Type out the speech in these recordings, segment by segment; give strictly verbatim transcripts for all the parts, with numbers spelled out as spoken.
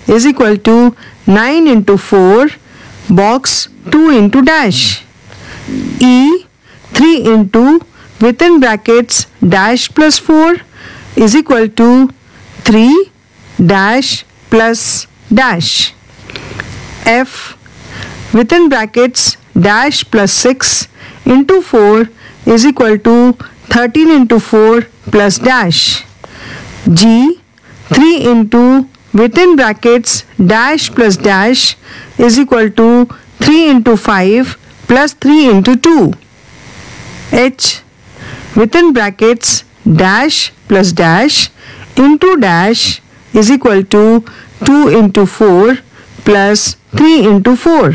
is equal to nine into four box two into dash. E three into within brackets dash plus four is equal to three dash plus dash. F within brackets dash plus six into four is equal to thirteen into four plus dash. G three into within brackets dash plus dash is equal to three into five plus three into two. H within brackets dash plus dash into dash is equal to two into four plus three into four.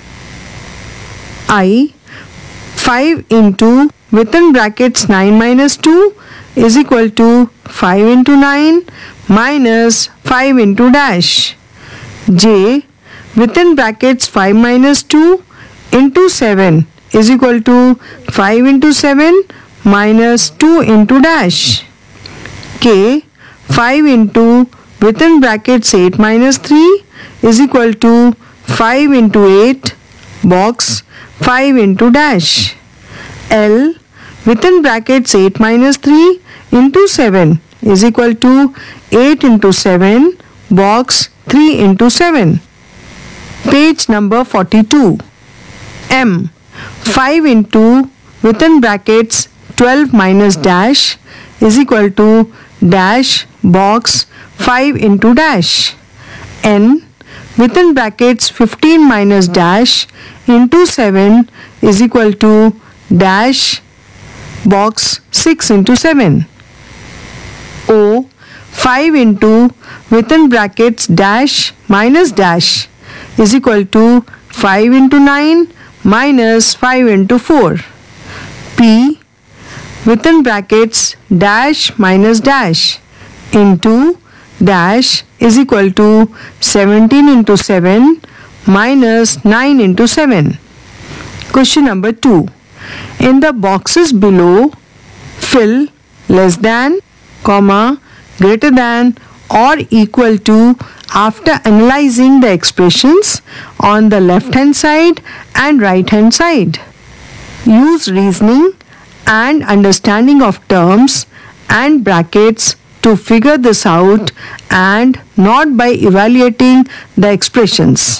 I five into within brackets nine minus two is equal to five into nine minus five into dash. J within brackets five minus two into seven is equal to five into seven minus two into dash. K five into within brackets eight minus three is equal to five into eight box five into dash. L within brackets eight minus three into seven is equal to eight into seven box three into seven. Page number forty-two. M five into within brackets twelve minus dash is equal to dash box five into dash. N within brackets fifteen minus dash into seven is equal to dash box six into seven. O five into within brackets dash minus dash is equal to five into nine minus five into four. P within brackets dash minus dash into dash is equal to seventeen into seven minus nine into seven. Question number two. In the boxes below, fill less than, comma, greater than or equal to after analyzing the expressions on the left hand side and right hand side. Use reasoning and understanding of terms and brackets to figure this out and not by evaluating the expressions.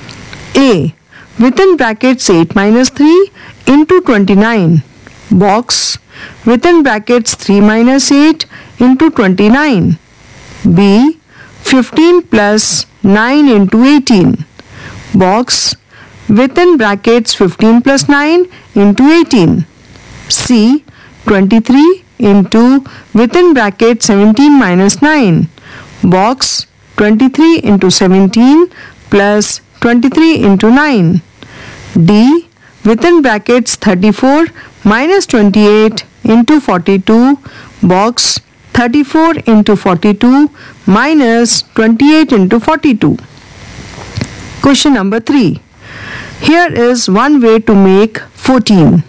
A within brackets eight minus three into twenty-nine box within brackets three minus eight into twenty-nine. B fifteen plus nine into eighteen box within brackets fifteen plus nine into eighteen. C twenty-three into within brackets seventeen minus nine box twenty-three into seventeen plus twenty-three into nine. D within brackets thirty-four minus twenty-eight into forty-two box thirty-four into forty-two minus twenty-eight into forty-two. Question number three. Here is one way to make fourteen.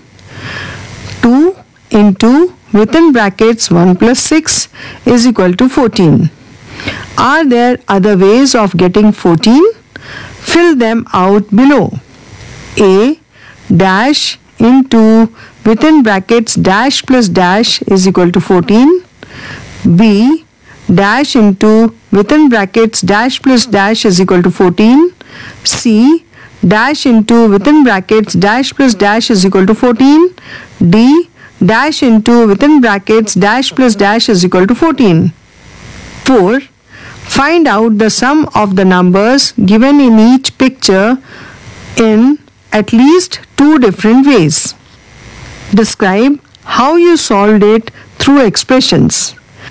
two into within brackets one plus six is equal to fourteen. Are there other ways of getting fourteen? Fill them out below. A dash into within brackets dash plus dash is equal to fourteen. B dash into within brackets dash plus dash is equal to fourteen. C dash into within brackets dash plus dash is equal to fourteen. D dash into within brackets dash plus dash is equal to fourteen. four. Find out the sum of the numbers given in each picture in at least two different ways. Describe how you solved it through expressions.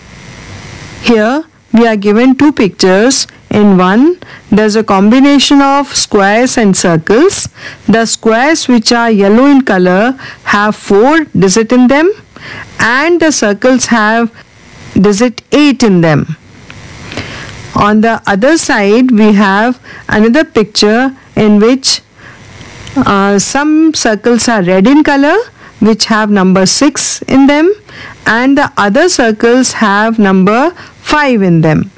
Here we are given two pictures. In one, there is a combination of squares and circles. The squares, which are yellow in color, have four digits in them, and the circles have digit eight in them. On the other side, we have another picture in which uh, some circles are red in color, which have number six in them, and the other circles have number five in them.